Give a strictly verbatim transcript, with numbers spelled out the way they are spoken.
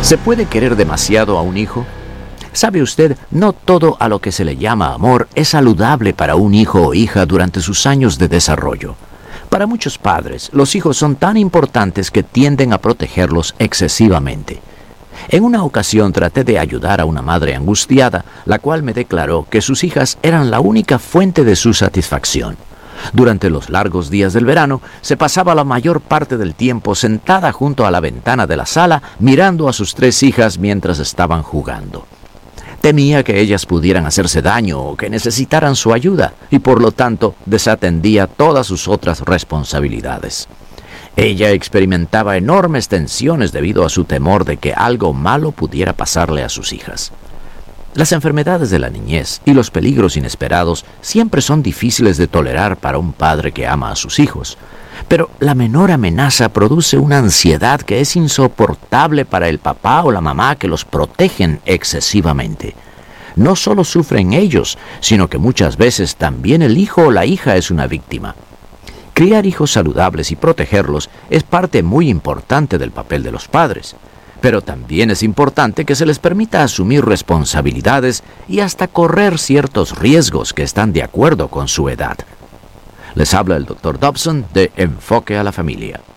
¿Se puede querer demasiado a un hijo? ¿Sabe usted, no todo a lo que se le llama amor es saludable para un hijo o hija durante sus años de desarrollo? Para muchos padres, los hijos son tan importantes que tienden a protegerlos excesivamente. En una ocasión traté de ayudar a una madre angustiada, la cual me declaró que sus hijas eran la única fuente de su satisfacción. Durante los largos días del verano, se pasaba la mayor parte del tiempo sentada junto a la ventana de la sala, mirando a sus tres hijas mientras estaban jugando. Temía que ellas pudieran hacerse daño o que necesitaran su ayuda, y por lo tanto desatendía todas sus otras responsabilidades. Ella experimentaba enormes tensiones debido a su temor de que algo malo pudiera pasarle a sus hijas. Las enfermedades de la niñez y los peligros inesperados siempre son difíciles de tolerar para un padre que ama a sus hijos, pero la menor amenaza produce una ansiedad que es insoportable para el papá o la mamá que los protegen excesivamente. No solo sufren ellos, sino que muchas veces también el hijo o la hija es una víctima. Criar hijos saludables y protegerlos es parte muy importante del papel de los padres. Pero también es importante que se les permita asumir responsabilidades y hasta correr ciertos riesgos que están de acuerdo con su edad. Les habla el doctor Dobson de Enfoque a la Familia.